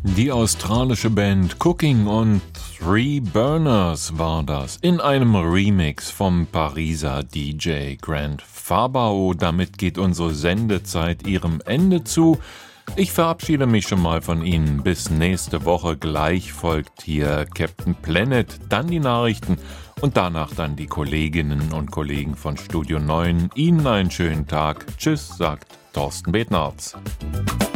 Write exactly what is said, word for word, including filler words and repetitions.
Die australische Band Cooking und Three Burners war das in einem Remix vom Pariser D J Grant Fabao. Damit geht unsere Sendezeit ihrem Ende zu. Ich verabschiede mich schon mal von Ihnen. Bis nächste Woche. Gleich folgt hier Captain Planet, dann die Nachrichten und danach dann die Kolleginnen und Kollegen von Studio neun. Ihnen einen schönen Tag. Tschüss, sagt Thorsten Betnarz.